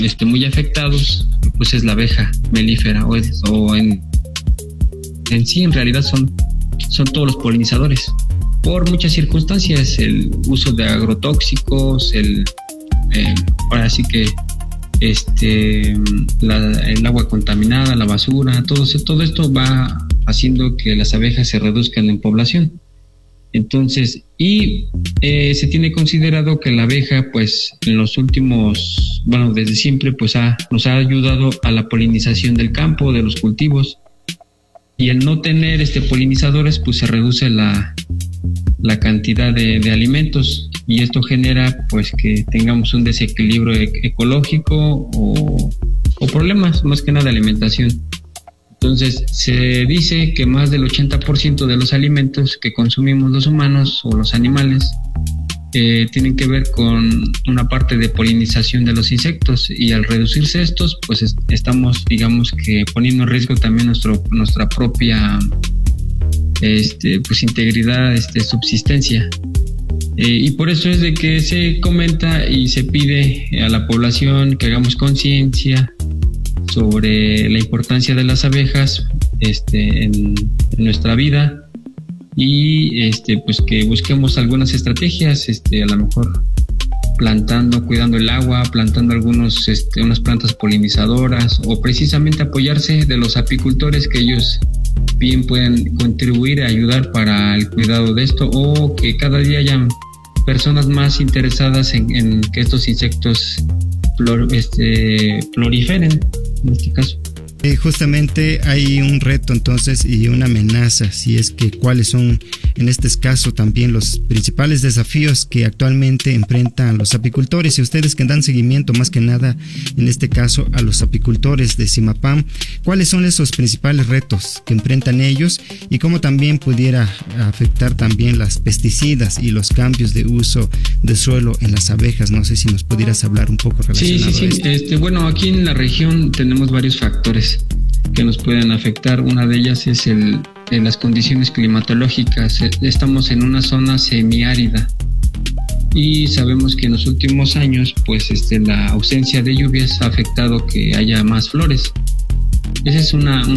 muy afectados, pues es la abeja melífera o en sí en realidad son todos los polinizadores. Por muchas circunstancias, el uso de agrotóxicos, ahora sí que el agua contaminada, la basura, todo esto va haciendo que las abejas se reduzcan en población. Entonces, se tiene considerado que la abeja, pues, en los últimos, desde siempre, pues, nos ha ayudado a la polinización del campo, de los cultivos. Y el no tener polinizadores, pues, se reduce la cantidad de alimentos, y esto genera, pues, que tengamos un desequilibrio ecológico o problemas, más que nada, de alimentación. Entonces, se dice que más del 80% de los alimentos que consumimos los humanos o los animales tienen que ver con una parte de polinización de los insectos, y al reducirse estos, pues estamos, digamos que, poniendo en riesgo también nuestra propia pues integridad, subsistencia. Y por eso es de que se comenta y se pide a la población que hagamos conciencia sobre la importancia de las abejas en nuestra vida, y pues que busquemos algunas estrategias, a lo mejor cuidando el agua, plantando unas plantas polinizadoras, o precisamente apoyarse de los apicultores, que ellos bien pueden contribuir a ayudar para el cuidado de esto, o que cada día hayan personas más interesadas en que estos insectos proliferen, en este caso. Justamente hay un reto entonces y una amenaza, si es que cuáles son en este caso también los principales desafíos que actualmente enfrentan los apicultores, y ustedes que dan seguimiento más que nada en este caso a los apicultores de Zimapán, cuáles son esos principales retos que enfrentan ellos, y cómo también pudiera afectar también las pesticidas y los cambios de uso de suelo en las abejas. No sé si nos pudieras hablar un poco relacionado a esto. Bueno, aquí en la región tenemos varios factores que nos pueden afectar. Una de ellas es las condiciones climatológicas. Estamos en una zona semiárida, y sabemos que en los últimos años, pues la ausencia de lluvias ha afectado que haya más flores. Esa es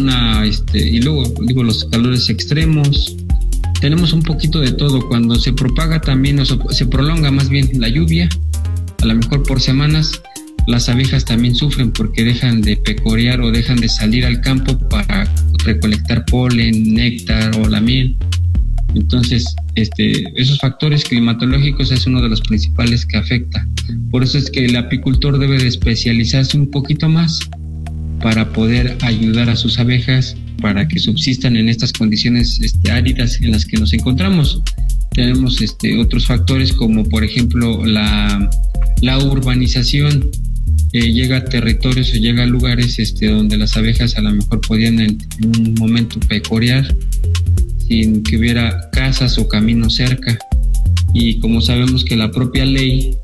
y luego digo, los calores extremos. Tenemos un poquito de todo. Cuando se propaga también, se prolonga más bien la lluvia, a lo mejor por semanas, las abejas también sufren porque dejan de pecorear o dejan de salir al campo para recolectar polen, néctar o la miel. Entonces, esos factores climatológicos es uno de los principales que afecta. Por eso es que el apicultor debe de especializarse un poquito más para poder ayudar a sus abejas para que subsistan en estas condiciones áridas en las que nos encontramos. Tenemos otros factores, como por ejemplo la urbanización. Llega a territorios o llega a lugares donde las abejas a lo mejor podían en un momento pecorear sin que hubiera casas o caminos cerca. Y como sabemos que la propia ley,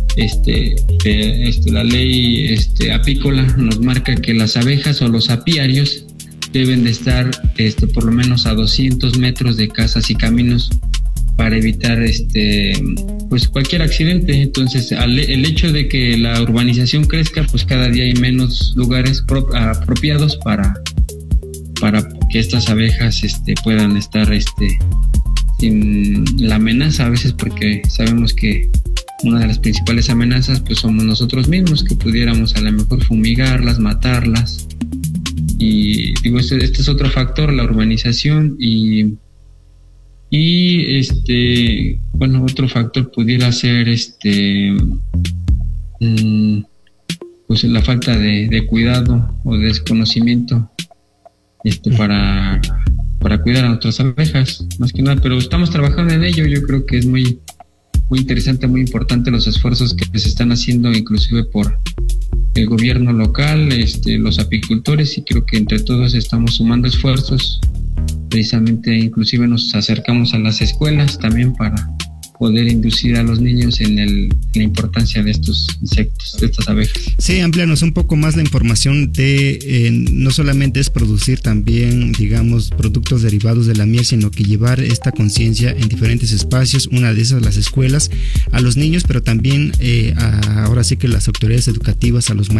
la ley apícola nos marca que las abejas o los apiarios deben de estar por lo menos a 200 metros de casas y caminos para evitar pues cualquier accidente. Entonces, el hecho de que la urbanización crezca, pues cada día hay menos lugares apropiados para que estas abejas puedan estar sin la amenaza a veces, porque sabemos que una de las principales amenazas pues somos nosotros mismos, que pudiéramos a lo mejor fumigarlas, matarlas. Y digo, este es otro factor, la urbanización. Y otro factor pudiera ser pues la falta de cuidado o de desconocimiento para cuidar a nuestras abejas, más que nada. Pero estamos trabajando en ello. Yo creo que es muy muy interesante, muy importante los esfuerzos que se están haciendo inclusive por el gobierno local, los apicultores, y creo que entre todos estamos sumando esfuerzos. Precisamente inclusive nos acercamos a las escuelas también para poder inducir a los niños en la importancia de estos insectos, de estas abejas. Sí, amplíanos un poco más la información de no solamente es producir también, digamos, productos derivados de la miel, sino que llevar esta conciencia en diferentes espacios, una de esas las escuelas, a los niños, pero también ahora sí que las autoridades educativas, a los maestros.